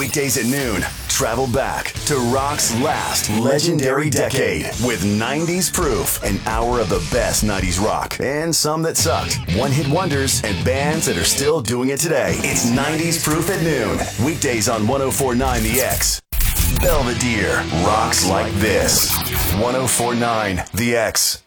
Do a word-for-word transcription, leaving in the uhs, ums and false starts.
Weekdays at noon, travel back to rock's last legendary decade with nineties Proof, an hour of the best nineties rock and some that sucked, one-hit wonders, and bands that are still doing it today. It's nineties Proof at noon, weekdays on one oh four point nine The X. Belvedere rocks like this. one oh four point nine The X.